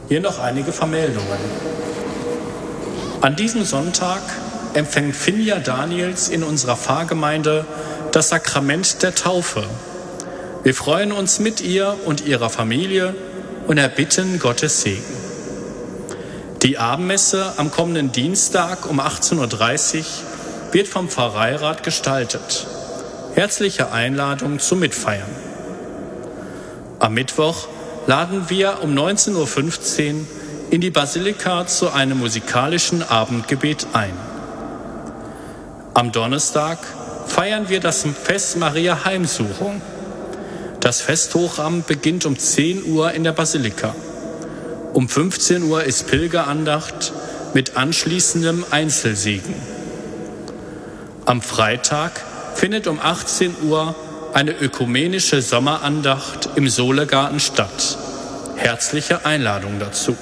Hier noch einige Vermeldungen. An diesem Sonntag empfängt Finja Daniels in unserer Pfarrgemeinde das Sakrament der Taufe. Wir freuen uns mit ihr und ihrer Familie und erbitten Gottes Segen. Die Abendmesse am kommenden Dienstag um 18:30 Uhr wird vom Pfarreirat gestaltet. Herzliche Einladung zum Mitfeiern. Am Mittwoch laden wir um 19:15 Uhr in die Basilika zu einem musikalischen Abendgebet ein. Am Donnerstag feiern wir das Fest Maria Heimsuchung. Das Festhochamt beginnt um 10 Uhr in der Basilika. Um 15 Uhr ist Pilgerandacht mit anschließendem Einzelsegen. Am Freitag findet um 18 Uhr eine ökumenische Sommerandacht im Sohlegarten statt. Herzliche Einladung dazu.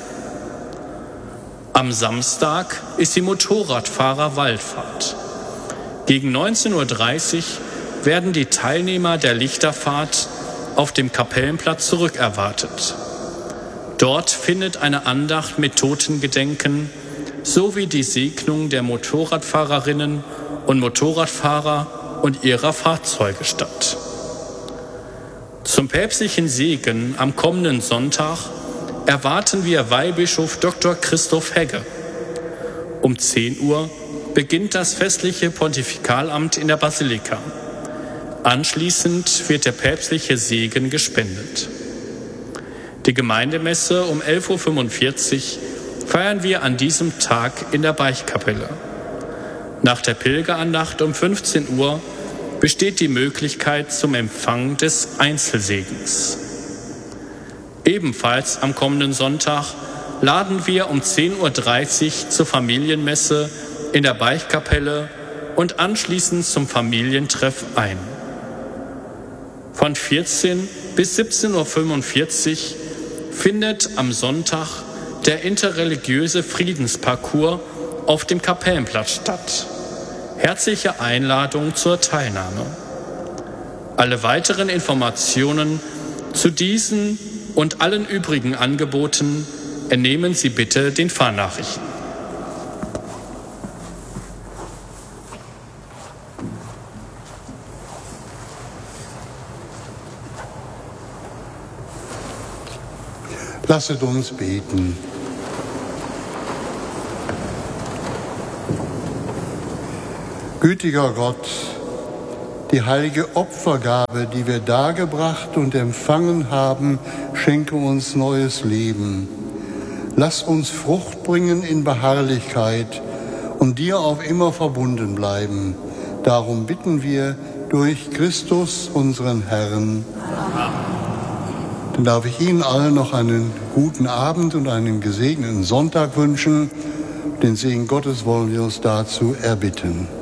Am Samstag ist die Motorradfahrer-Wallfahrt. Gegen 19:30 Uhr werden die Teilnehmer der Lichterfahrt auf dem Kapellenplatz zurückerwartet. Dort findet eine Andacht mit Totengedenken sowie die Segnung der Motorradfahrerinnen und Motorradfahrer und ihrer Fahrzeuge statt. Zum päpstlichen Segen am kommenden Sonntag erwarten wir Weihbischof Dr. Christoph Hegge. Um 10 Uhr beginnt das festliche Pontifikalamt in der Basilika. Anschließend wird der päpstliche Segen gespendet. Die Gemeindemesse um 11:45 Uhr feiern wir an diesem Tag in der Beichtkapelle. Nach der Pilgerandacht um 15 Uhr besteht die Möglichkeit zum Empfang des Einzelsegens. Ebenfalls am kommenden Sonntag laden wir um 10:30 Uhr zur Familienmesse in der Beichtkapelle und anschließend zum Familientreff ein. Von 14 bis 17:45 Uhr findet am Sonntag der interreligiöse Friedensparcours auf dem Kapellenplatz statt. Herzliche Einladung zur Teilnahme. Alle weiteren Informationen zu diesen und allen übrigen Angeboten entnehmen Sie bitte den Pfarrnachrichten. Lasset uns beten. Gütiger Gott, die heilige Opfergabe, die wir dargebracht und empfangen haben, schenke uns neues Leben. Lass uns Frucht bringen in Beharrlichkeit und dir auf immer verbunden bleiben. Darum bitten wir durch Christus, unseren Herrn. Dann darf ich Ihnen allen noch einen guten Abend und einen gesegneten Sonntag wünschen. Den Segen Gottes wollen wir uns dazu erbitten.